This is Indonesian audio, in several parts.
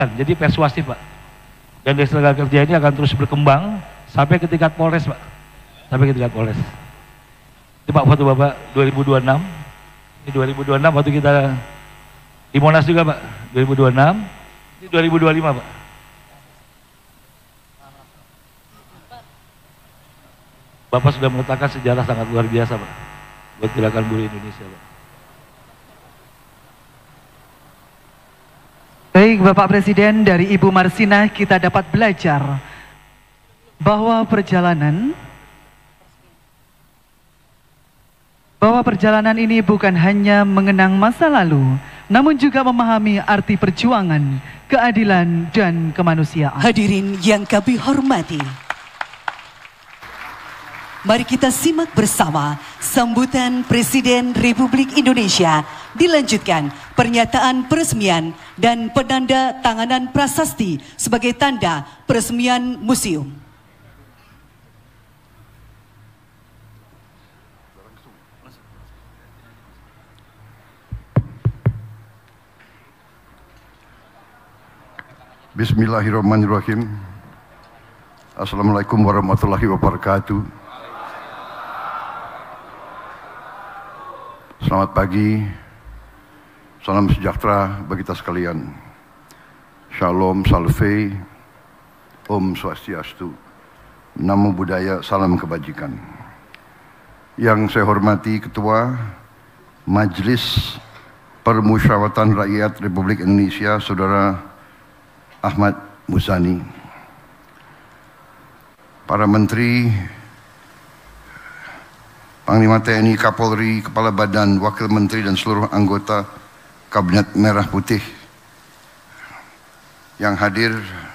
Jadi persuasif, Pak. Dan Desa Tenaga Kerja ini akan terus berkembang sampai ke tingkat Polres, Pak. Sampai ke tingkat Polres. Ini Pak foto Bapak 2026. Ini 2026 waktu kita di Monas juga, Pak. 2026. Ini 2025, Pak. Bapak sudah meletakkan sejarah sangat luar biasa, Pak, buat gerakan buruh Indonesia, Pak. Baik, Bapak Presiden, dari Ibu Marsina kita dapat belajar bahwa perjalanan ini bukan hanya mengenang masa lalu, namun juga memahami arti perjuangan, keadilan, dan kemanusiaan. Hadirin yang kami hormati, mari kita simak bersama sambutan Presiden Republik Indonesia. Dilanjutkan pernyataan peresmian dan penanda tanganan prasasti sebagai tanda peresmian museum. Bismillahirrahmanirrahim. Assalamualaikum warahmatullahi wabarakatuh. Selamat pagi, salam sejahtera bagi kita sekalian. Shalom, salve, Om Swastiastu, Namo Buddhaya, salam kebajikan. Yang saya hormati Ketua Majelis Permusyawaratan Rakyat Republik Indonesia, Saudara Ahmad Muzani, para Menteri, Panglima TNI, Kapolri, Kepala Badan, Wakil Menteri, dan seluruh anggota Kabinet Merah Putih yang hadir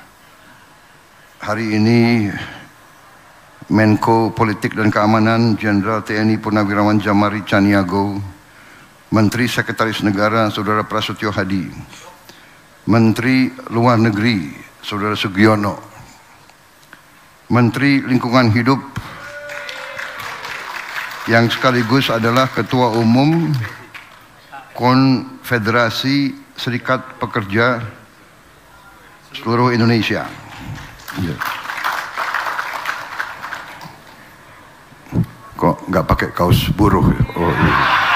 hari ini, Menko Politik dan Keamanan Jenderal TNI Purnawirawan Jamari Caniago, Menteri Sekretaris Negara Saudara Prasetyo Hadi, Menteri Luar Negeri Saudara Sugiono, Menteri Lingkungan Hidup yang sekaligus adalah Ketua Umum Konfederasi Serikat Pekerja seluruh Indonesia. Kok nggak pakai kaos buruh? Oh, iya.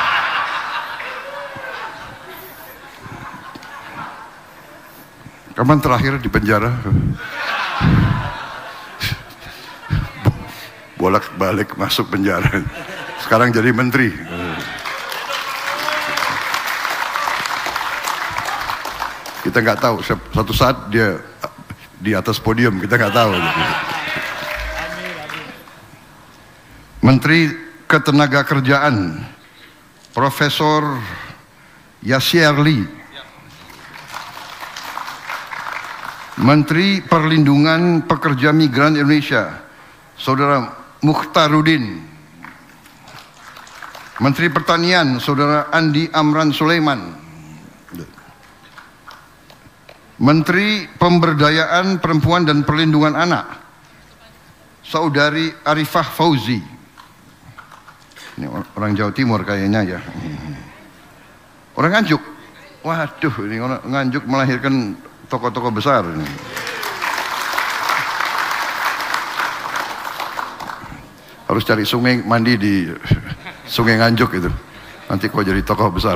Kapan terakhir di penjara? Bolak-balik masuk penjara. Sekarang jadi menteri. Kita nggak tahu, suatu saat dia di atas podium, kita nggak tahu. Menteri Ketenagakerjaan Profesor Yasirli, Menteri Perlindungan Pekerja Migran Indonesia Saudara Mukhtaruddin, Menteri Pertanian Saudara Andi Amran Sulaiman, Menteri Pemberdayaan Perempuan dan Perlindungan Anak Saudari Arifah Fauzi. Ini orang Jawa Timur kayaknya ya. Orang Nganjuk. Waduh, ini orang Nganjuk melahirkan tokoh-tokoh besar ini. Harus cari sungai mandi di Sungai Nganjuk itu. Nanti kau jadi tokoh besar.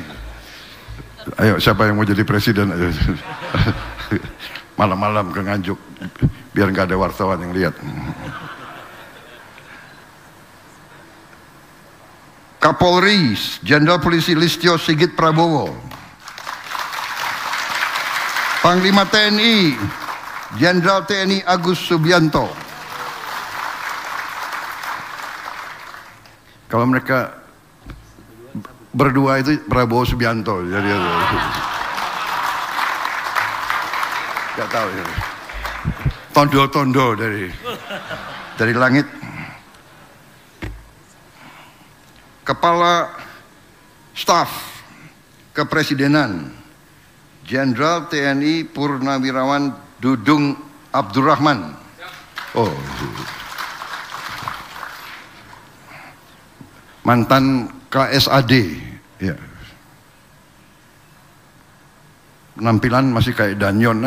Ayo, siapa yang mau jadi presiden? Malam-malam ke Nganjuk, biar nggak ada wartawan yang lihat. Kapolri Jenderal Polisi Listio Sigit Prabowo, Panglima TNI Jenderal TNI Agus Subianto. Kalau mereka berdua itu Prabowo Subianto, jadi nggak tahu ya. Tondo-tondo dari langit. Kepala Staf Kepresidenan Jenderal TNI Purnawirawan Dudung Abdurrahman. Oh, mantan KSAD ya. Penampilan masih kayak Danyon.